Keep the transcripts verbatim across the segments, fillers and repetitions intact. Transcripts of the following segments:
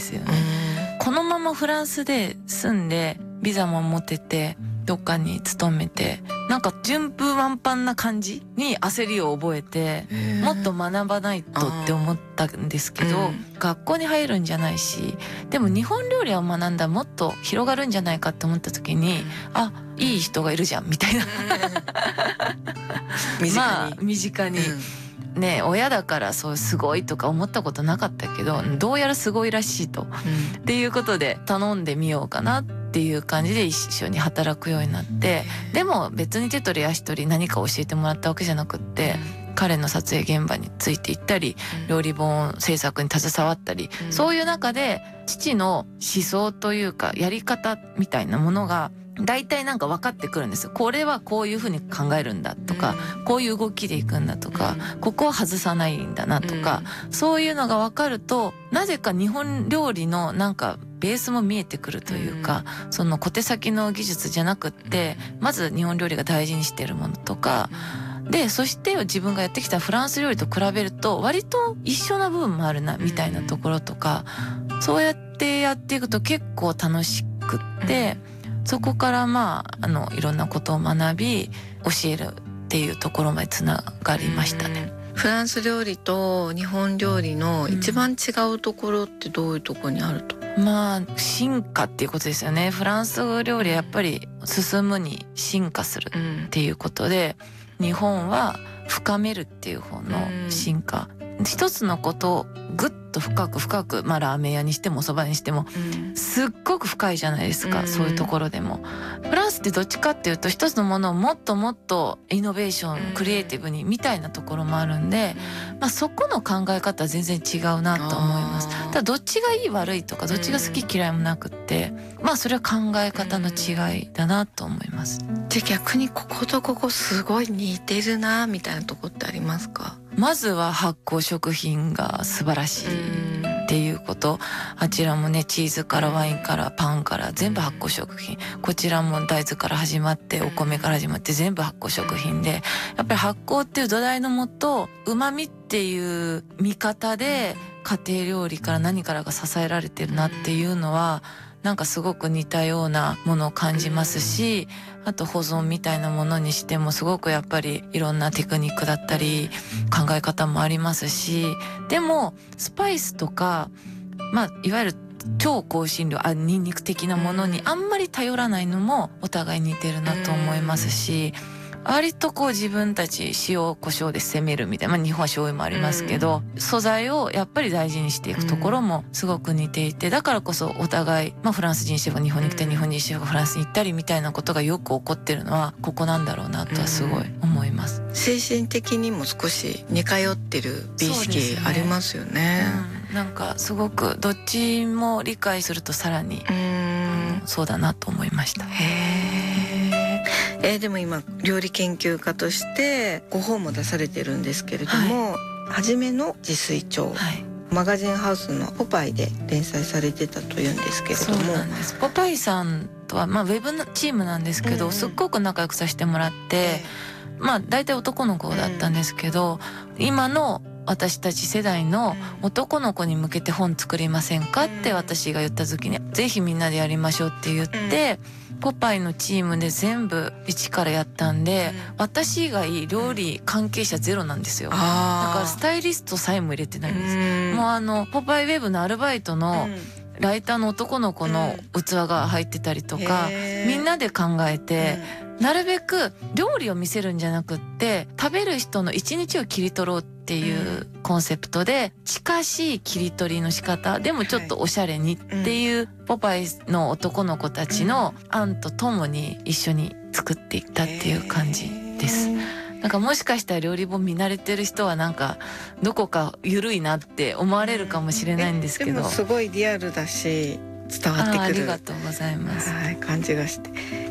ですよね。このままフランスで住んでビザも持っててどっかに勤めてなんか順風満帆な感じに焦りを覚えてもっと学ばないとって思ったんですけど、うん、学校に入るんじゃないしでも日本料理を学んだらもっと広がるんじゃないかって思った時に、うん、あいい人がいるじゃんみたいな、うん、身近に、まあ、身近に、うん、ね親だからそうすごいとか思ったことなかったけどどうやらすごいらしいと、うん、っていうことで頼んでみようかなっていう感じで一緒に働くようになってでも別に手取り足取り何か教えてもらったわけじゃなくって彼の撮影現場についていったり料理本制作に携わったりそういう中で父の思想というかやり方みたいなものが大体なんか分かってくるんですよ。これはこういうふうに考えるんだとか、うん、こういう動きでいくんだとか、うん、ここは外さないんだなとか、うん、そういうのが分かるとなぜか日本料理のなんかベースも見えてくるというか、うん、その小手先の技術じゃなくってまず日本料理が大事にしているものとかでそして自分がやってきたフランス料理と比べると割と一緒な部分もあるなみたいなところとかそうやってやっていくと結構楽しくってそこからまああのいろんなことを学び教えるっていうところまでつながりましたね。 フランス料理と日本料理の一番違うところってどういうところにあると、 うん、まあ進化っていうことですよね。フランス料理はやっぱり進むに進化するっていうことで、うん、日本は深めるっていう方の進化、うん、一つのことをぐっと深く深く、まあラーメン屋にしてもお蕎麦にしても、うん、すっごく深いじゃないですか、うん、そういうところでも。フランスってどっちかっていうと一つのものをもっともっとイノベーション、うん、クリエイティブにみたいなところもあるんで、まあ、そこの考え方は全然違うなと思います。ただどっちがいい悪いとかどっちが好き嫌いもなくって、まあそれは考え方の違いだなと思います。 じゃあ逆にこことここすごい似てるなみたいなとこってありますか？ まずは発酵食品が素晴らしいっていうこと。あちらもねチーズからワインからパンから全部発酵食品、こちらも大豆から始まってお米から始まって全部発酵食品でやっぱり発酵っていう土台のもと旨味っていう見方で家庭料理から何からが支えられてるなっていうのはなんかすごく似たようなものを感じますし、あと保存みたいなものにしてもすごくやっぱりいろんなテクニックだったり考え方もありますし、でもスパイスとかまあいわゆる超香辛料あニンニク的なものにあんまり頼らないのもお互い似てるなと思いますし、割とこう自分たち塩胡椒で攻めるみたいな、まあ、日本は醤油もありますけど、うん、素材をやっぱり大事にしていくところもすごく似ていて、だからこそお互い、まあ、フランス人シェフが日本に来て、日本人シェフがフランスに行ったりみたいなことがよく起こってるのはここなんだろうなとはすごい思います、 うん、精神的にも少し似通ってる美意識ありますよね。 うん、なんかすごくどっちも理解するとさらに、うん、そうだなと思いました。 へーえー、でも今料理研究家としてご本も出されてるんですけれども、はい、はじめの自炊帳、はい、マガジンハウスのポパイで連載されてたというんですけれども。 そうなんです。ポパイさんとは、まあ、ウェブのチームなんですけど、うんうん、すっごく仲良くさせてもらって、えー、まあ大体男の子だったんですけど、うん、今の私たち世代の男の子に向けて本作りませんかって私が言った時に、ぜひみんなでやりましょうって言って、ポパイのチームで全部一からやったんで、私以外料理関係者ゼロなんですよ。だからスタイリストさえも入れてないんです。もうあのポパイウェブのアルバイトのライターの男の子の器が入ってたりとか、みんなで考えて、なるべく料理を見せるんじゃなくって食べる人の一日を切り取ろうっていうコンセプトで、近しい切り取りの仕方でもちょっとおしゃれにっていうポパイの男の子たちの案とともに一緒に作っていったっていう感じです。なんかもしかしたら料理本見慣れてる人はなんかどこか緩いなって思われるかもしれないんですけど、 でもすごいリアルだし伝わってくる あ, ありがとうございます、 はい、感じがして、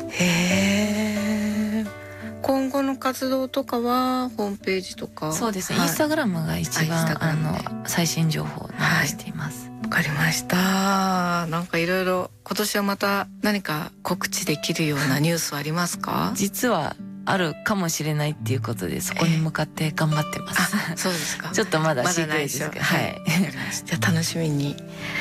へー、今後の活動とかはホームページとか。 そうですね、はい、インスタグラムが一番あの最新情報を流しています。 わ、はい、かりました。なんかいろいろ今年はまた何か告知できるようなニュースはありますか？ 実はあるかもしれないっていうことで、そこに向かって頑張ってます。 あ、そうですか。 ちょっとまだシークレットですけど、はい。 じゃあ楽しみに